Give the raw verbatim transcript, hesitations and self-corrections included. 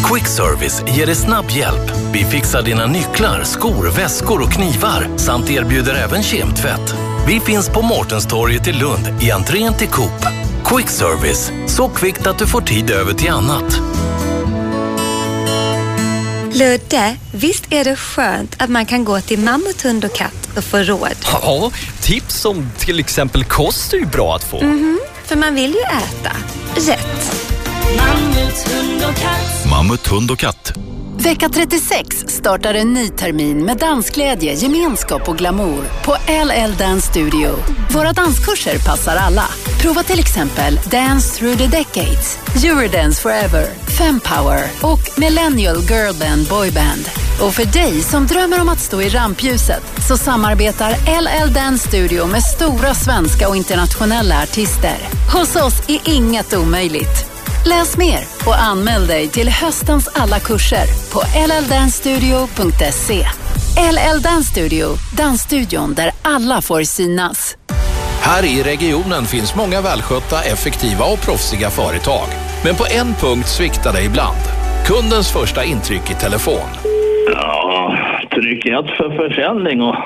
Quick Service ger dig snabb hjälp. Vi fixar dina nycklar, skor, väskor och knivar samt erbjuder även kemtvätt. Vi finns på Mårtenstorget i Lund i entrén till Coop. Quick Service, så kvickt att du får tid över till annat. Ludde, visst är det skönt att man kan gå till Mammut, hund och katt och få råd? Ja, tips som till exempel kost är ju bra att få. Mhm, för man vill ju äta rätt. Mammut, hund och katt. Mammut, hund och katt. Vecka trettiosex startar en ny termin med dansglädje, gemenskap och glamour på L L Dance Studio. Våra danskurser passar alla. Prova till exempel Dance Through the Decades, Eurodance Forever, Fempower och Millennial Girl Band Boy Band. Och för dig som drömmer om att stå i rampljuset så samarbetar L L Dance Studio med stora svenska och internationella artister. Hos oss är inget omöjligt. Läs mer och anmäl dig till höstens alla kurser på l l dance studio punkt se. L L Dance Studio, dansstudion där alla får synas. Här i regionen finns många välskötta, effektiva och proffsiga företag. Men på en punkt sviktar det ibland. Kundens första intryck i telefon. Ja, tryck ett för försäljning och